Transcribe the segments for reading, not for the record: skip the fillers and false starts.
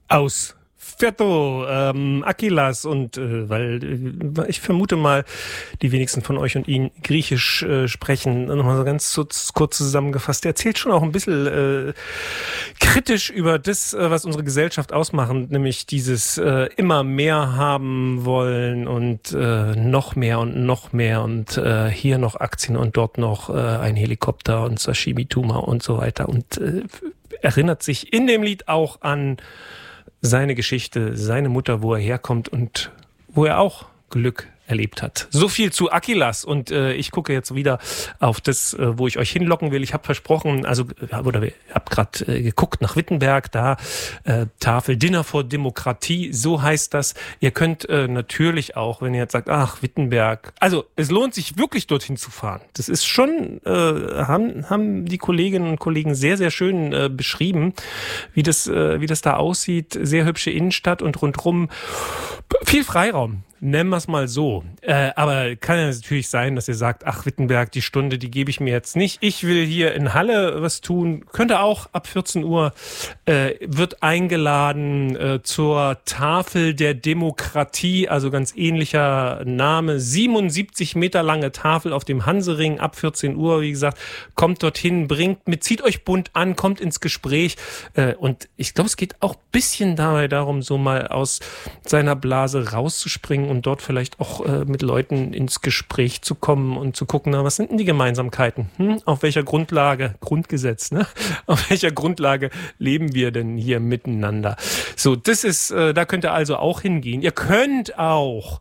Aus Fetto, Akilas und ich vermute mal, die wenigsten von euch und ihn Griechisch sprechen. Nochmal so ganz kurz zusammengefasst. Er erzählt schon auch ein bisschen kritisch über das, was unsere Gesellschaft ausmacht, nämlich dieses immer mehr haben wollen und noch mehr und hier noch Aktien und dort noch ein Helikopter und Sashimi-Tuma und so weiter. Und erinnert sich in dem Lied auch an seine Geschichte, seine Mutter, wo er herkommt und wo er auch Glück erlebt hat. So viel zu Akilas und ich gucke jetzt wieder auf das, wo ich euch hinlocken will. Ich habe versprochen, habe gerade geguckt nach Wittenberg, da Tafel Dinner for Demokratie, so heißt das. Ihr könnt natürlich auch, wenn ihr jetzt sagt, ach Wittenberg, also es lohnt sich wirklich dorthin zu fahren. Das ist schon, haben die Kolleginnen und Kollegen sehr, sehr schön beschrieben, wie das da aussieht. Sehr hübsche Innenstadt und rundrum viel Freiraum. Nennen wir es mal so. Aber kann ja natürlich sein, dass ihr sagt, ach Wittenberg, die Stunde, die gebe ich mir jetzt nicht. Ich will hier in Halle was tun. Könnte auch ab 14 Uhr, wird eingeladen zur Tafel der Demokratie, also ganz ähnlicher Name. 77 Meter lange Tafel auf dem Hansering ab 14 Uhr. Wie gesagt, kommt dorthin, zieht euch bunt an, kommt ins Gespräch. Und ich glaube, es geht auch ein bisschen dabei darum, so mal aus seiner Blase rauszuspringen und dort vielleicht auch mit Leuten ins Gespräch zu kommen und zu gucken, was sind denn die Gemeinsamkeiten? Auf welcher Grundlage, Grundgesetz, ne? Auf welcher Grundlage leben wir denn hier miteinander? So, das ist, da könnt ihr also auch hingehen. Ihr könnt auch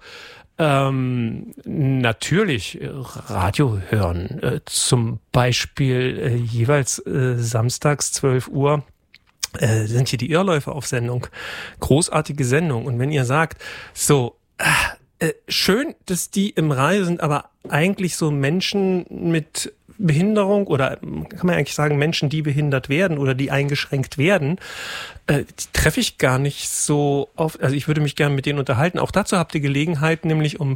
natürlich Radio hören, zum Beispiel jeweils samstags 12 Uhr. Sind hier die Irrläufer auf Sendung. Großartige Sendung. Und wenn ihr sagt, so, schön, dass die im Reihe sind, aber eigentlich so Menschen mit Behinderung oder kann man eigentlich sagen Menschen, die behindert werden oder die eingeschränkt werden, die treffe ich gar nicht so oft. Also ich würde mich gerne mit denen unterhalten. Auch dazu habt ihr Gelegenheit, nämlich um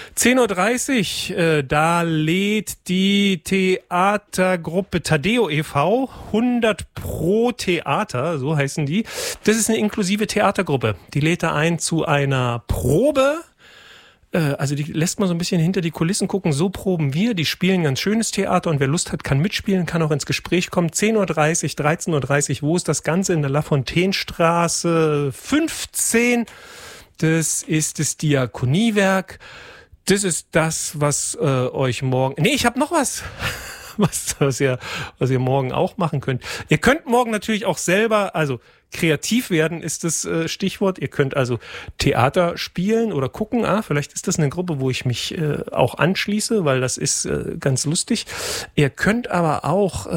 10.30 Uhr, da lädt die Theatergruppe Tadeo e.V. 100 pro Theater, so heißen die. Das ist eine inklusive Theatergruppe. Die lädt da ein zu einer Probe. Also die lässt man so ein bisschen hinter die Kulissen gucken, so proben wir, die spielen ganz schönes Theater und wer Lust hat, kann mitspielen, kann auch ins Gespräch kommen. 10.30 Uhr, 13.30 Uhr, wo ist das Ganze? In der Lafontainestraße 15. Das ist das Diakoniewerk. Das ist das, was euch morgen... Nee, ich habe noch was. Was ihr morgen auch machen könnt. Ihr könnt morgen natürlich auch selber, also kreativ werden ist das Stichwort. Ihr könnt also Theater spielen oder gucken. Vielleicht ist das eine Gruppe, wo ich mich auch anschließe, weil das ist ganz lustig. Ihr könnt aber auch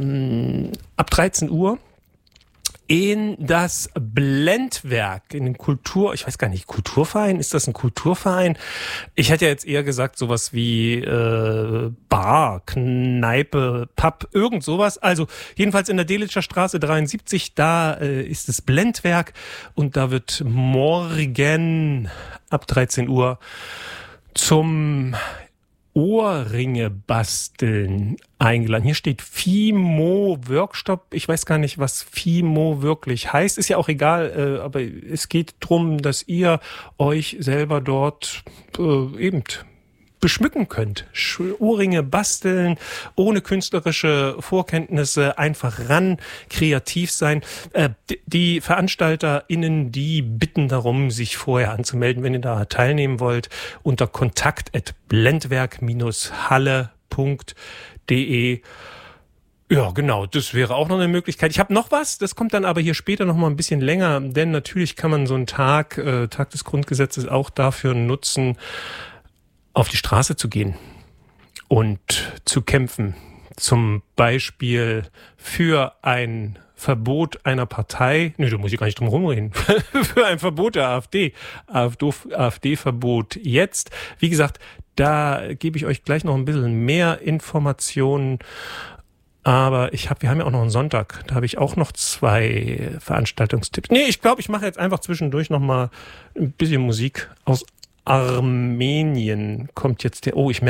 ab 13 Uhr in das Blendwerk, in den ich weiß gar nicht, Kulturverein? Ist das ein Kulturverein? Ich hätte ja jetzt eher gesagt, sowas wie Bar, Kneipe, Pub, irgend sowas. Also jedenfalls in der Delitscher Straße 73, da ist das Blendwerk und da wird morgen ab 13 Uhr zum Ohrringe basteln eingeladen. Hier steht FIMO Workshop. Ich weiß gar nicht, was FIMO wirklich heißt. Ist ja auch egal, aber es geht drum, dass ihr euch selber dort eben beschmücken könnt. Ohrringe basteln, ohne künstlerische Vorkenntnisse, einfach ran, kreativ sein. Die VeranstalterInnen, die bitten darum, sich vorher anzumelden, wenn ihr da teilnehmen wollt, unter kontakt@blendwerk-halle.de. Ja, genau, das wäre auch noch eine Möglichkeit. Ich habe noch was, das kommt dann aber hier später noch mal ein bisschen länger, denn natürlich kann man so einen Tag des Grundgesetzes auch dafür nutzen, auf die Straße zu gehen und zu kämpfen. Zum Beispiel für ein Verbot einer Partei, da muss ich gar nicht drum rumreden, für ein Verbot der AfD. AfD-Verbot jetzt. Wie gesagt, da gebe ich euch gleich noch ein bisschen mehr Informationen. Aber wir haben ja auch noch einen Sonntag. Da habe ich auch noch 2 Veranstaltungstipps. Nee, ich glaube, ich mache jetzt einfach zwischendurch noch mal ein bisschen Musik aus Armenien kommt jetzt ich merke